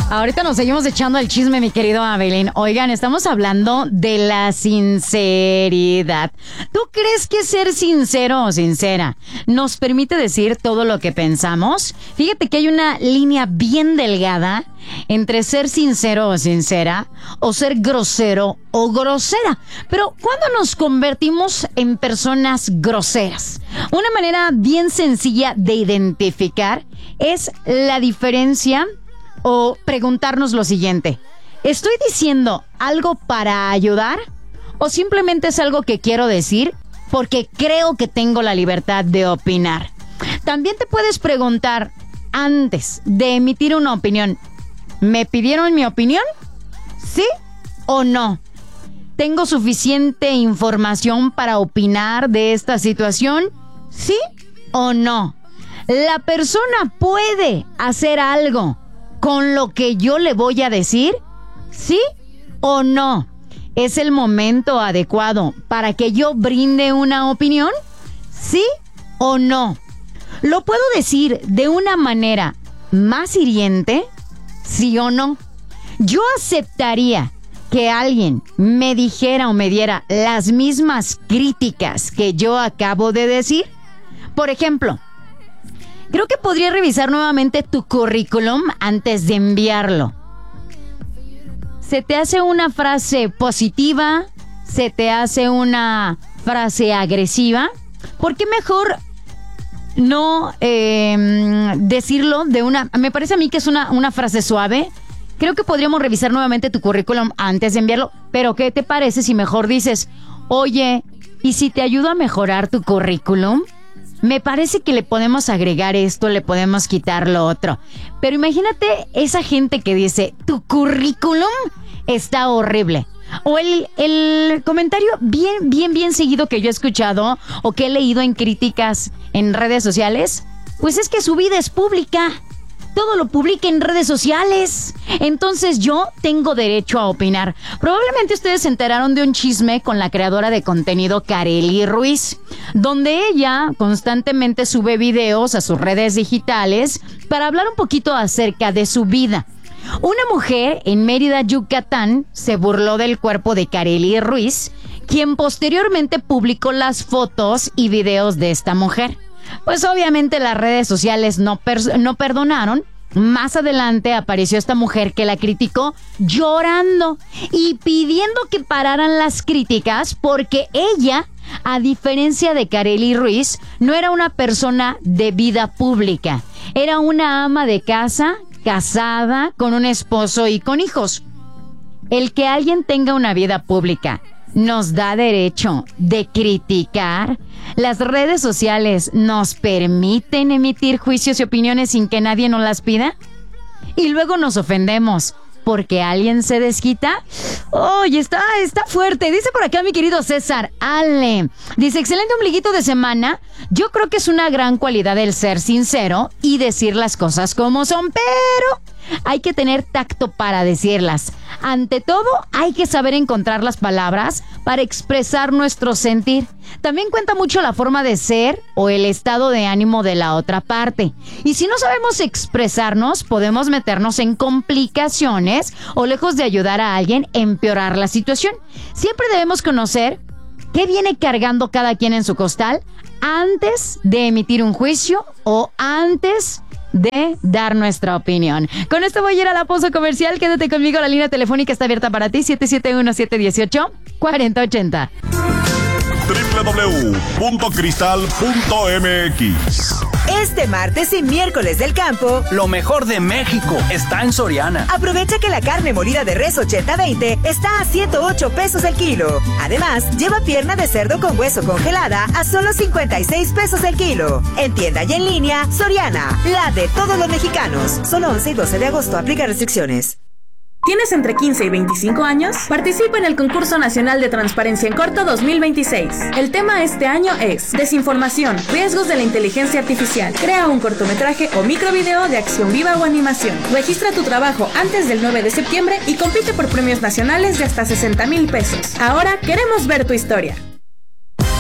Ahorita nos seguimos echando el chisme, mi querido Abelín. Oigan, estamos hablando de la sinceridad. ¿Tú crees que ser sincero o sincera nos permite decir todo lo que pensamos? Fíjate que hay una línea bien delgada entre ser sincero o sincera o ser grosero o grosera. Pero ¿cuándo nos convertimos en personas groseras? Una manera bien sencilla de identificar es la diferencia o preguntarnos lo siguiente: ¿estoy diciendo algo para ayudar o simplemente es algo que quiero decir porque creo que tengo la libertad de opinar? También te puedes preguntar antes de emitir una opinión: ¿me pidieron mi opinión? ¿Sí o no? ¿Tengo suficiente información para opinar de esta situación? ¿Sí o no? ¿La persona puede hacer algo con lo que yo le voy a decir? ¿Sí o no? ¿Es el momento adecuado para que yo brinde una opinión? ¿Sí o no? ¿Lo puedo decir de una manera más hiriente? ¿Sí o no? ¿Yo aceptaría que alguien me dijera o me diera las mismas críticas que yo acabo de decir? Por ejemplo, creo que podría revisar nuevamente tu currículum antes de enviarlo. ¿Se te hace una frase positiva? ¿Se te hace una frase agresiva? ¿Por qué mejor no decirlo de una... Me parece a mí que es una frase suave. Creo que podríamos revisar nuevamente tu currículum antes de enviarlo. Pero ¿qué te parece si mejor dices: oye, ¿y si te ayudo a mejorar tu currículum? Me parece que le podemos agregar esto, le podemos quitar lo otro. Pero imagínate esa gente que dice: tu currículum está horrible. O el comentario bien seguido que yo he escuchado o que he leído en críticas en redes sociales, pues es que su vida es pública. Todo lo publica en redes sociales. Entonces yo tengo derecho a opinar. Probablemente ustedes se enteraron de un chisme con la creadora de contenido Karely Ruiz, donde ella constantemente sube videos a sus redes digitales para hablar un poquito acerca de su vida. Una mujer en Mérida, Yucatán, se burló del cuerpo de Karely Ruiz, quien posteriormente publicó las fotos y videos de esta mujer. Pues obviamente las redes sociales no perdonaron. Más adelante apareció esta mujer que la criticó llorando y pidiendo que pararan las críticas porque ella, a diferencia de Karely Ruiz, no era una persona de vida pública. Era una ama de casa, casada, con un esposo y con hijos. El que alguien tenga una vida pública nos da derecho de criticar. Las redes sociales nos permiten emitir juicios y opiniones sin que nadie nos las pida. Y luego nos ofendemos porque alguien se desquita. Oye, está fuerte. Dice por acá mi querido César Ale. Dice: excelente ombliguito de semana. Yo creo que es una gran cualidad el ser sincero y decir las cosas como son, pero hay que tener tacto para decirlas. Ante todo, hay que saber encontrar las palabras para expresar nuestro sentir. También cuenta mucho la forma de ser o el estado de ánimo de la otra parte. Y si no sabemos expresarnos, podemos meternos en complicaciones o, lejos de ayudar a alguien, empeorar la situación. Siempre debemos conocer qué viene cargando cada quien en su costal antes de emitir un juicio o antes de dar nuestra opinión. Con esto voy a ir a la pausa comercial. Quédate conmigo, la línea telefónica está abierta para ti, 771-718-4080. www.cristal.mx. Este martes y miércoles del campo, lo mejor de México está en Soriana. Aprovecha que la carne molida de res 80-20 está a 108 pesos el kilo. Además, lleva pierna de cerdo con hueso congelada a solo 56 pesos el kilo. En tienda y en línea, Soriana, la de todos los mexicanos. Solo 11 y 12 de agosto, aplica restricciones. ¿Tienes entre 15 y 25 años? Participa en el Concurso Nacional de Transparencia en Corto 2026. El tema este año es Desinformación, riesgos de la inteligencia artificial. Crea un cortometraje o microvideo de acción viva o animación. Registra tu trabajo antes del 9 de septiembre y compite por premios nacionales de hasta 60,000 pesos. Ahora queremos ver tu historia.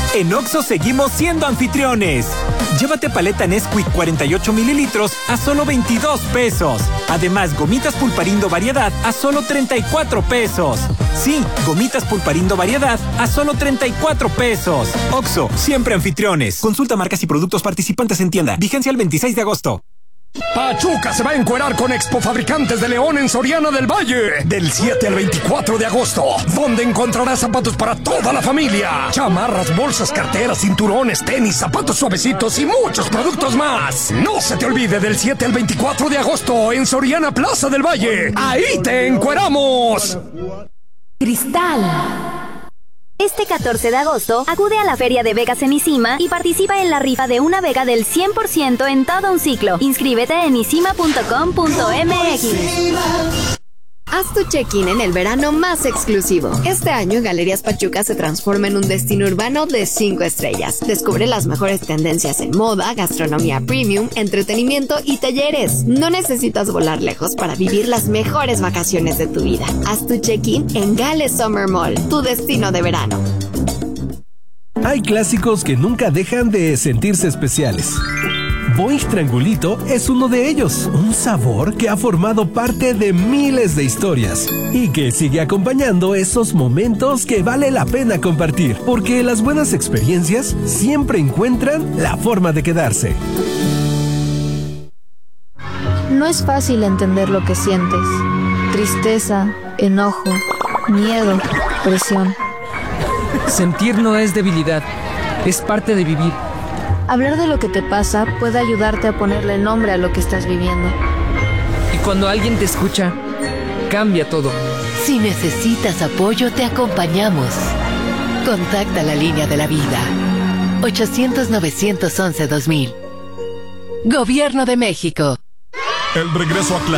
En Oxxo seguimos siendo anfitriones. Llévate paleta Nesquik 48 mililitros a solo 22 pesos. Además, gomitas Pulparindo variedad a solo 34 pesos. Sí, gomitas Pulparindo variedad a solo 34 pesos. Oxxo, siempre anfitriones. Consulta marcas y productos participantes en tienda. Vigencia el 26 de agosto. Pachuca se va a encuerar con Expo Fabricantes de León en Soriana del Valle del 7 al 24 de agosto, donde encontrarás zapatos para toda la familia, chamarras, bolsas, carteras, cinturones, tenis, zapatos suavecitos y muchos productos más. No se te olvide, del 7 al 24 de agosto en Soriana Plaza del Valle. ¡Ahí te encueramos! Cristal. Este 14 de agosto, acude a la Feria de Vegas en Isima y participa en la rifa de una beca del 100% en todo un ciclo. Inscríbete en isima.com.mx. Haz tu check-in en el verano más exclusivo. Este año, Galerías Pachuca se transforma en un destino urbano de 5 estrellas. Descubre las mejores tendencias en moda, gastronomía premium, entretenimiento y talleres. No necesitas volar lejos para vivir las mejores vacaciones de tu vida. Haz tu check-in en Gale Summer Mall, tu destino de verano. Hay clásicos que nunca dejan de sentirse especiales. Boing Triangulito es uno de ellos, un sabor que ha formado parte de miles de historias y que sigue acompañando esos momentos que vale la pena compartir, porque las buenas experiencias siempre encuentran la forma de quedarse. No es fácil entender lo que sientes: tristeza, enojo, miedo, presión. Sentir no es debilidad, es parte de vivir. Hablar de lo que te pasa puede ayudarte a ponerle nombre a lo que estás viviendo. Y cuando alguien te escucha, cambia todo. Si necesitas apoyo, te acompañamos. Contacta la línea de la vida. 800-911-2000. Gobierno de México. El regreso a clase.